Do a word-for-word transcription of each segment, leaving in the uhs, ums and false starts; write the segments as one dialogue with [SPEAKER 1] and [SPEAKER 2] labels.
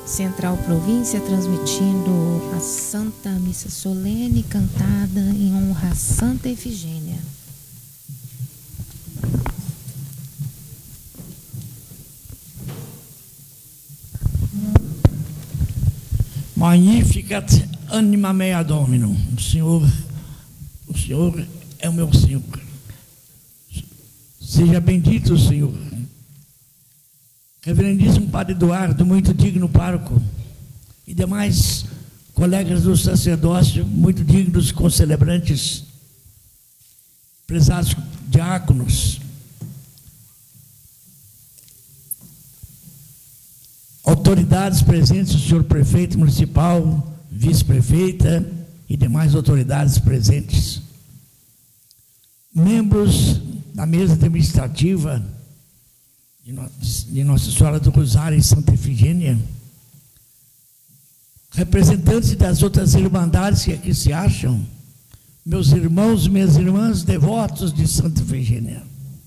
[SPEAKER 1] Central Província, transmitindo a Santa Missa Solene cantada em honra a Santa Efigênia.
[SPEAKER 2] Magnificat anima mea Dominum. O Senhor, o Senhor é o meu Senhor. Seja bendito, Senhor. Reverendíssimo Padre Eduardo, muito digno pároco, e demais colegas do sacerdócio, muito dignos concelebrantes, prezados diáconos, autoridades presentes, o senhor prefeito municipal, vice-prefeita e demais autoridades presentes, membros da mesa administrativa de Nossa Senhora do Rosário em Santa Efigênia, representantes das outras irmandades que aqui se acham, meus irmãos e minhas irmãs devotos de Santa Efigênia.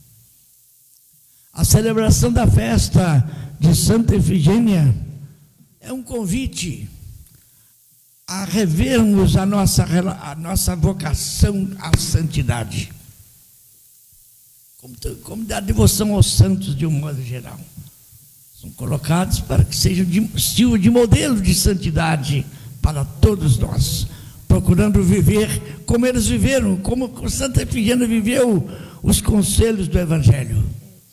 [SPEAKER 2] A celebração da festa de Santa Efigênia é um convite a revermos a nossa, a nossa vocação à santidade, como, como da devoção aos santos de um modo geral. São colocados para que sejam de, sirvam de modelo de santidade para todos nós, procurando viver como eles viveram, como Santa Efigênia viveu os conselhos do Evangelho.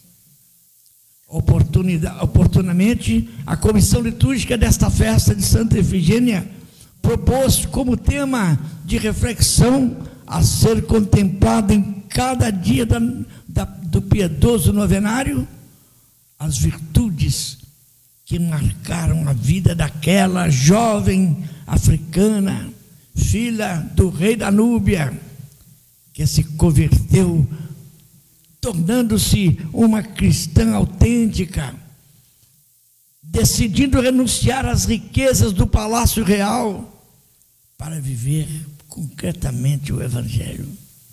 [SPEAKER 2] Oportunamente, a comissão litúrgica desta festa de Santa Efigênia propôs como tema de reflexão a ser contemplado em cada dia da, da, do piedoso novenário as virtudes que marcaram a vida daquela jovem africana, filha do rei da Núbia, que se converteu, tornando-se uma cristã autêntica, decidindo renunciar às riquezas do palácio real para viver concretamente o Evangelho.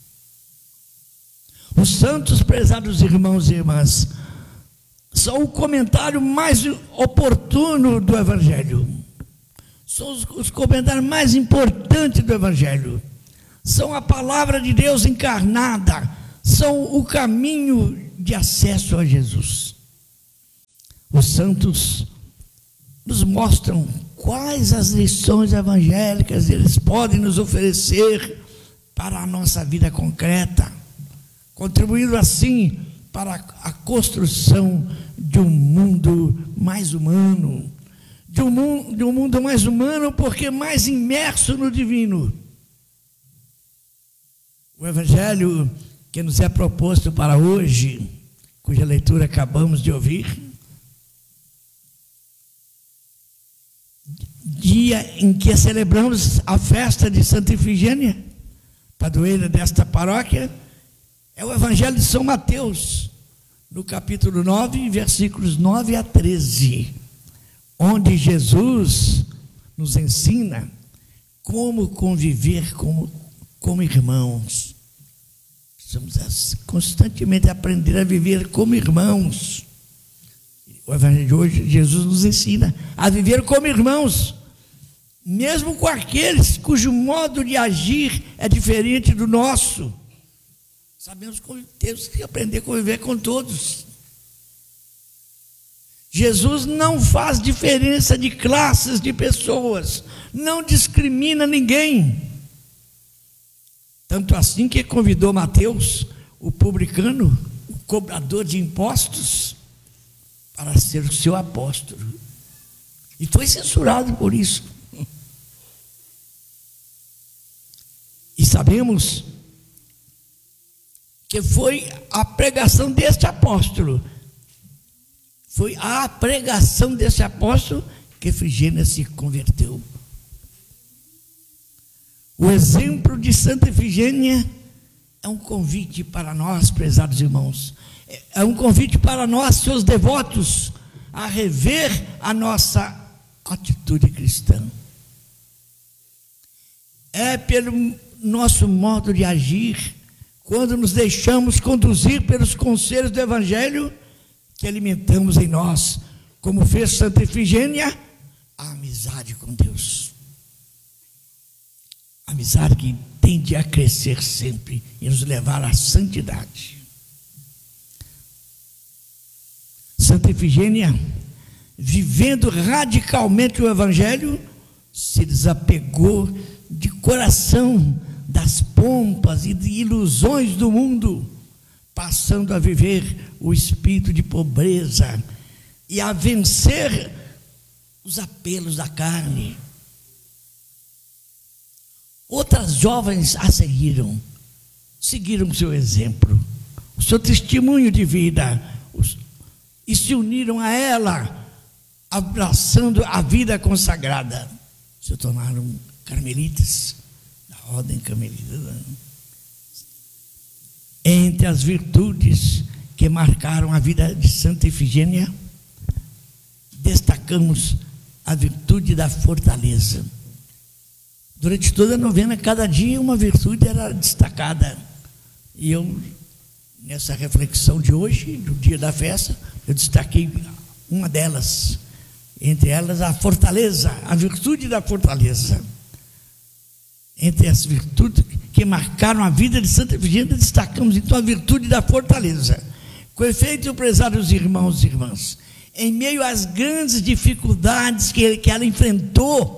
[SPEAKER 2] Os santos, prezados irmãos e irmãs, são o comentário mais oportuno do Evangelho, são os, os comentários mais importantes do Evangelho, são a palavra de Deus encarnada, são o caminho de acesso a Jesus. Os santos nos mostram quais as lições evangélicas eles podem nos oferecer para a nossa vida concreta, contribuindo assim para a construção de um mundo mais humano, de um mundo, de um mundo mais humano porque mais imerso no divino. O Evangelho que nos é proposto para hoje, cuja leitura acabamos de ouvir, dia em que celebramos a festa de Santa Efigênia, padroeira desta paróquia, é o Evangelho de São Mateus, no capítulo nove, versículos nove a treze, onde Jesus nos ensina como conviver como, como irmãos. Precisamos constantemente aprender a viver como irmãos. O Evangelho de hoje, Jesus nos ensina a viver como irmãos, mesmo com aqueles cujo modo de agir é diferente do nosso. Sabemos que temos que aprender a conviver com todos. Jesus não faz diferença de classes de pessoas, não discrimina ninguém. Tanto assim que convidou Mateus, o publicano, o cobrador de impostos, para ser o seu apóstolo. E foi censurado por isso. E sabemos que foi a pregação deste apóstolo, foi a pregação desse apóstolo que Efigênia se converteu. O exemplo de Santa Efigênia é um convite para nós, prezados irmãos, é um convite para nós, seus devotos, a rever a nossa atitude cristã. É pelo nosso modo de agir, quando nos deixamos conduzir pelos conselhos do Evangelho, que alimentamos em nós, como fez Santa Efigênia, a amizade com Deus. A amizade que tende a crescer sempre e nos levar à santidade. Santa Efigênia, vivendo radicalmente o Evangelho, se desapegou de coração das pompas e de ilusões do mundo, passando a viver o espírito de pobreza e a vencer os apelos da carne. Outras jovens a seguiram, seguiram o seu exemplo, o seu testemunho de vida, e se uniram a ela, abraçando a vida consagrada. Se tornaram carmelitas, da ordem carmelita. Entre as virtudes que marcaram a vida de Santa Efigênia, destacamos a virtude da fortaleza. Durante toda a novena, cada dia uma virtude era destacada. E eu, nessa reflexão de hoje, do dia da festa, eu destaquei uma delas. Entre elas, a fortaleza, a virtude da fortaleza. Entre as virtudes que marcaram a vida de Santa Efigênia, destacamos então a virtude da fortaleza. Com efeito, prezados irmãos e irmãs, em meio às grandes dificuldades que, que ela enfrentou,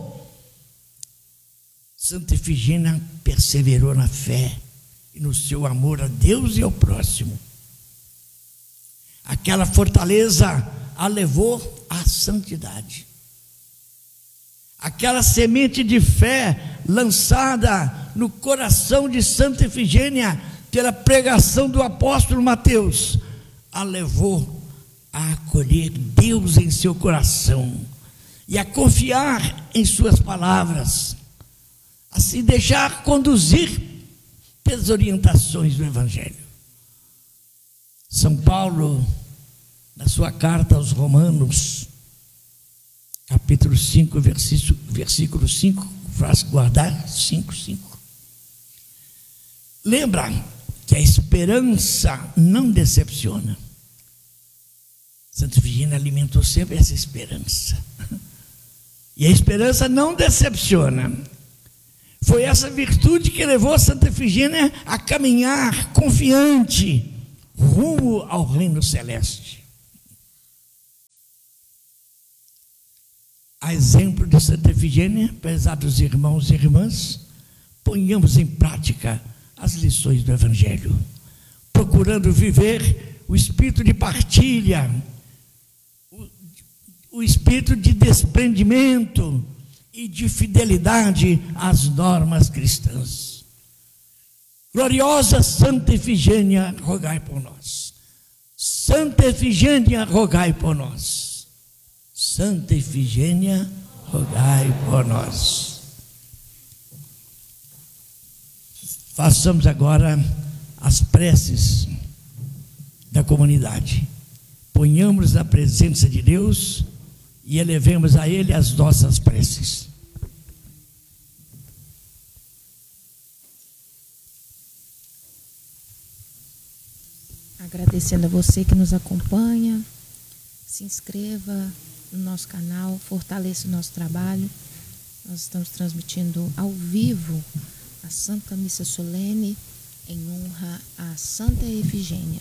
[SPEAKER 2] Santa Efigênia perseverou na fé e no seu amor a Deus e ao próximo. Aquela fortaleza a levou à santidade. Aquela semente de fé lançada no coração de Santa Efigênia pela pregação do apóstolo Mateus, a levou a acolher Deus em seu coração e a confiar em suas palavras, a se deixar conduzir pelas orientações do Evangelho. São Paulo, na sua carta aos Romanos, capítulo cinco, versículo, versículo cinco, faz guardar, cinco, cinco. Lembra que a esperança não decepciona. Santa Efigênia alimentou sempre essa esperança. E a esperança não decepciona. Foi essa virtude que levou Santa Efigênia a caminhar confiante rumo ao reino celeste. A exemplo de Santa Efigênia, prezados irmãos e irmãs, ponhamos em prática as lições do Evangelho, procurando viver o espírito de partilha, o, o espírito de desprendimento e de fidelidade às normas cristãs. Gloriosa Santa Efigênia, rogai por nós. Santa Efigênia, rogai por nós. Santa Efigênia, rogai por nós. Façamos agora as preces da comunidade. Ponhamos na presença de Deus e elevemos a Ele as nossas preces.
[SPEAKER 1] Agradecendo a você que nos acompanha, se inscreva no nosso canal, fortaleça o nosso trabalho. Nós estamos transmitindo ao vivo a Santa Missa Solene em honra a Santa Efigênia.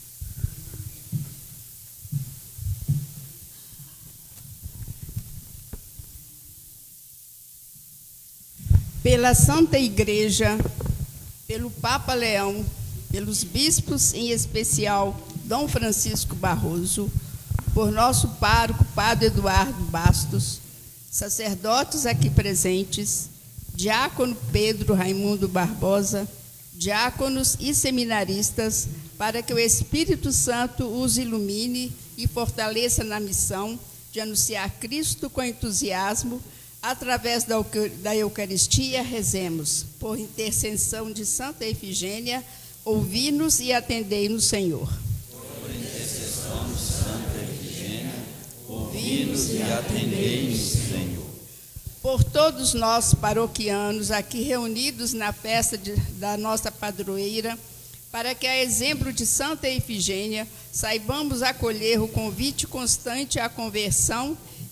[SPEAKER 3] Pela Santa Igreja, pelo Papa Leão, pelos bispos, em especial Dom Francisco Barroso, por nosso pároco, Padre Eduardo Bastos, sacerdotes aqui presentes, diácono Pedro Raimundo Barbosa, diáconos e seminaristas, para que o Espírito Santo os ilumine e fortaleça na missão de anunciar Cristo com entusiasmo. Através da Eucaristia, rezemos. Por intercessão de Santa Efigênia, ouvi-nos e atendei-nos, Senhor.
[SPEAKER 4] Por intercessão de Santa Efigênia, ouvi-nos e atendei-nos, Senhor.
[SPEAKER 3] Por todos nós, paroquianos, aqui reunidos na festa de, da nossa padroeira, para que, a exemplo de Santa Efigênia, saibamos acolher o convite constante à conversão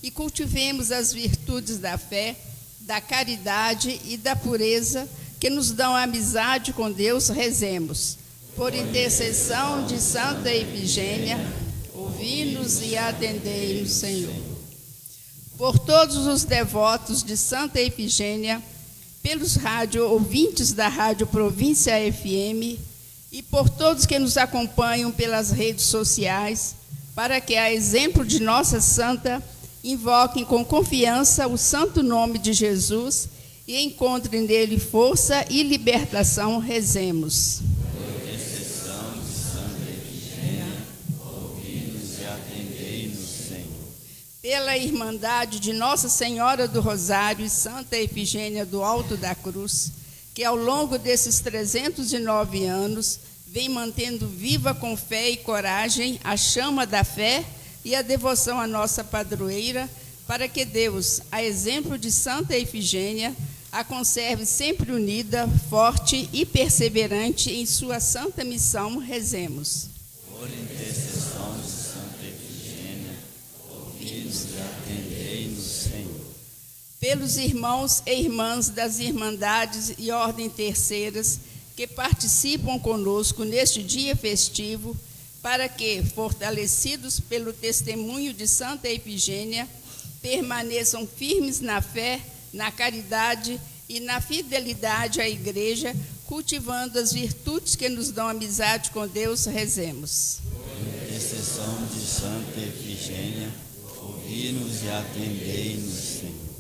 [SPEAKER 3] e cultivemos as virtudes da fé, da caridade e da pureza que nos dão a amizade com Deus, rezemos. Por intercessão de Santa Efigênia, ouvi-nos e atendei-nos, Senhor. Por todos os devotos de Santa Efigênia, pelos rádio ouvintes da Rádio Província F M e por todos que nos acompanham pelas redes sociais, para que, a exemplo de nossa santa, invoquem com confiança o santo nome de Jesus e encontrem nele força e libertação, rezemos.
[SPEAKER 4] Por intercessão de Santa Efigênia, ouvi-nos e atendei-nos, Senhor.
[SPEAKER 3] Pela irmandade de Nossa Senhora do Rosário e Santa Efigênia do Alto da Cruz, que ao longo desses trezentos e nove anos vem mantendo viva com fé e coragem a chama da fé e a devoção à nossa padroeira, para que Deus, a exemplo de Santa Efigênia, a conserve sempre unida, forte e perseverante em sua santa missão, rezemos.
[SPEAKER 4] Por intercessão de Santa Efigênia, ouvi-nos e atendei-nos, Senhor.
[SPEAKER 3] Pelos irmãos e irmãs das Irmandades e Ordem Terceiras que participam conosco neste dia festivo, para que, fortalecidos pelo testemunho de Santa Efigênia, permaneçam firmes na fé, na caridade e na fidelidade à Igreja, cultivando as virtudes que nos dão amizade com Deus, rezemos.
[SPEAKER 4] Por intercessão de Santa Efigênia, ouvi-nos e atendei-nos, Senhor.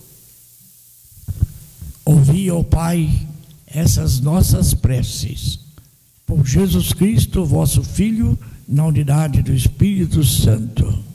[SPEAKER 2] Ouvi, ó Pai, essas nossas preces. Por Jesus Cristo, vosso Filho, na unidade do Espírito Santo.